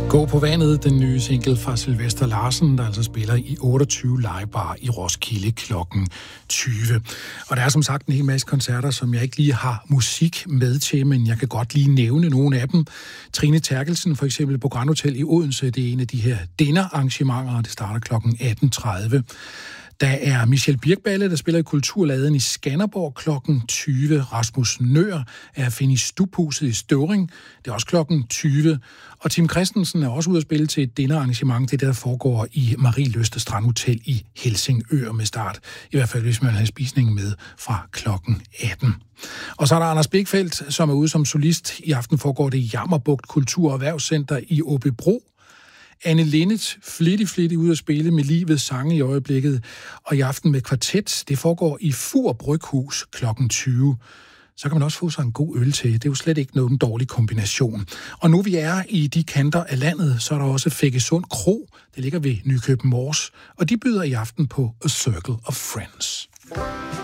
Gå på vandet, den nye single fra Sylvester Larsen, der altså spiller i 28 legebar i Roskilde klokken 20. Og der er som sagt en hel masse koncerter, som jeg ikke lige har musik med til, men jeg kan godt lige nævne nogle af dem. Trine Terkelsen for eksempel på Grand Hotel i Odense, det er en af de her dinnerarrangementer, og det starter klokken 18.30. Der er Michel Birkballe, der spiller i Kulturladen i Skanderborg klokken 20. Rasmus Nøhr er at finde i Stubhuset i Støvring. Det er også klokken 20. Og Tim Christensen er også ude at spille til et dinnerarrangement. Det der foregår i Marie Løste Strandhotel i Helsingør med start. I hvert fald, hvis man har spisning med fra klokken 18. Og så er der Anders Blikfeldt, som er ude som solist. I aften foregår det i Jammerbugt Kultur- og Erhvervscenter i Aabybro. Anne Linnet, flittig ude at spille med livets sange i øjeblikket, og i aften med kvartet, det foregår i Fur Bryghus klokken 20. Så kan man også få sig en god øl til. Det er jo slet ikke nogen dårlig kombination. Og nu vi er i de kanter af landet, så er der også Feggesund Kro. Det ligger ved Nykøbing Mors, og de byder i aften på A Circle of Friends.